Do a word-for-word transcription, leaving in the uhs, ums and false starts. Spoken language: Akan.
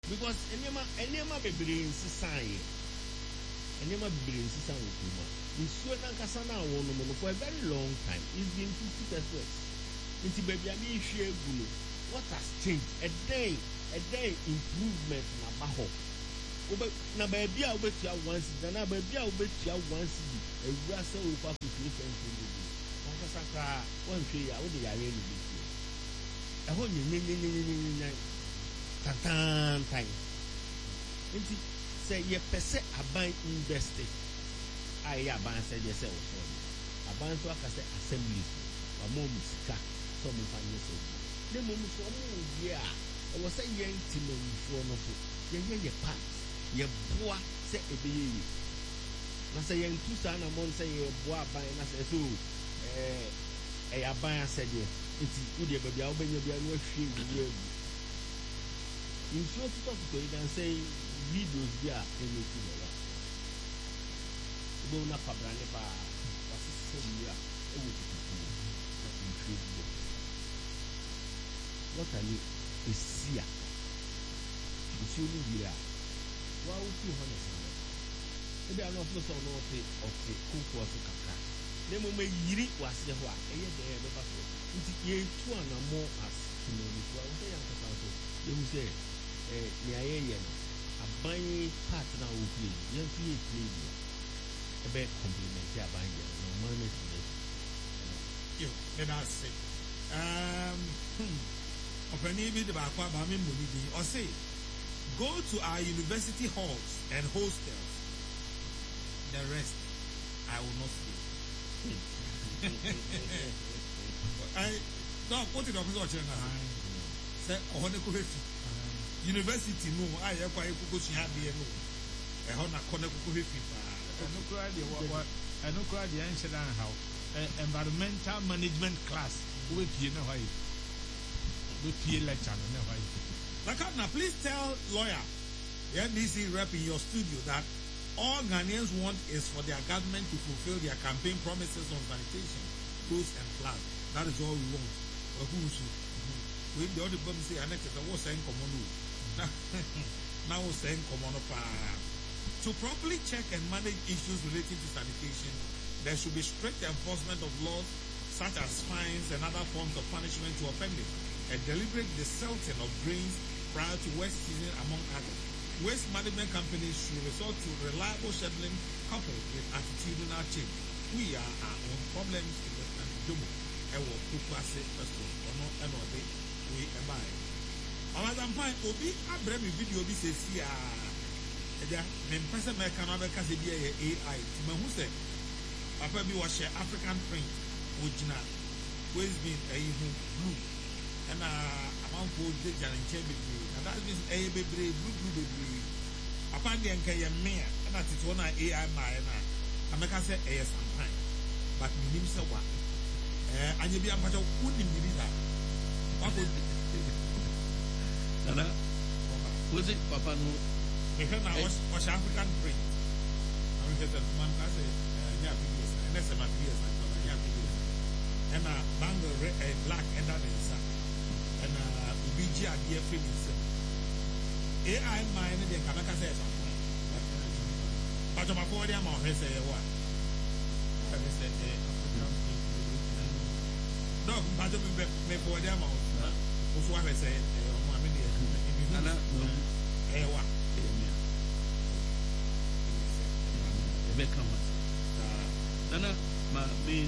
because enema enema bebre nsisan enema bebre nsisan okuma nsuo na nkasa na awon no no for a very long time it's been fifty percent nti baby ani hwe egulu what has changed a day a day improvement na baho obe na baby a obetua once na baby a obetua once bi ewura se o kwa fifty percent na nkasa ka won hwe ya wo de yare no bi eho nyenyenyenyenyenyen tatan tan nti say ye pese aban investor ai aban say ye say o so aban so aka say assembly wa mo musika so mo fa nye so le mo so mo ye a e wo say ye ntimanfo no so ye ye ye part ye boa say ebeye ye na say ye ntu sa na mo say ye boa aban na say so eh eh aban asede nti wo de ba bia wo benya bia no ahwe wi agu in so to to you can say videos there in the video go na pabrane pa wasise ya e wo tutu na in what are you esia isi oni bia wa wo tu ho na sana e bia no so so no te ote kuku aso kaka na mo mayiri wase ho a eye de e be ba so nti ye tu anamo as kinoni so wo say yanka so ye mu say eh ni ayeye no aban part na wo play ye fi e play dia e be compliment ya aban ya no man me say yo let us say um opani bi de ba kwa ba me money bi o say go to our university halls and hostels, the rest I will not say. I don't put it on the watch now. Say oh ne ko university no I e kwa e ko so ha be no e ho na ko na ko hefi pa no kra de wa e no kra de an shedan how environmental management class we pie na why we pie lecture na why Lakana, please tell lawyer the N D C rep in your studio that all Ghanaians want is for their government to fulfill their campaign promises on sanitation, roads and floods. That is all we want. We the other people say annexed I was saying common. Now was saying common. To properly check and manage issues relating to sanitation, there should be strict enforcement of laws such as fines and other forms of punishment to offenders, and deliberate desilting of drains prior to waste season, among others. Waste management companies should resort to reliable scheduling coupled with attitudinal change. We are our own problems in the country. Ewo kukwase pesto ono eno de we ebai. Amazan fine obi abremi video bi se si a eja me mpese me kan abeka se bi e A I ti ma hu se papa bi wo share African print original waste bin e hu blue and amount for the Janche baby. And that means a baby, blue blue baby. Upon the Anka me, and that is one A I Marina. I make us say a sometime. But me name so what? And you be a much of good in the leader. What would Nana? Was it Papa? No, because I was was African print. I will get that man can say, yeah, and that's my peers and yeah, and a bangle black and that is. And uh, B G are dear friends. A I mine the Kanaka says something. But my poor dear mom has a what? I said, no, but me poor dear mom. Who's what I say, Mamma, eh, what? Nana, ma me